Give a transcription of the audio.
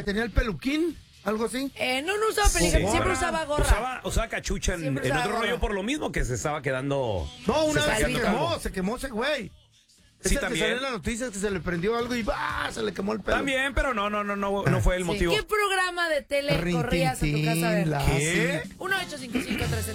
tenía el peluquín, algo así. No usaba peluquín, siempre usaba gorra. Usaba cachucha en otro rollo por lo mismo que se estaba quedando. No, una se vez estaba quedando se quemó ese güey. Sí, Ese también. que salió en las noticias que se le prendió algo y se le quemó el pelo. También, pero no fue el motivo. ¿Qué programa de tele corrías a tu casa a ver? ¿Qué? 1-855-370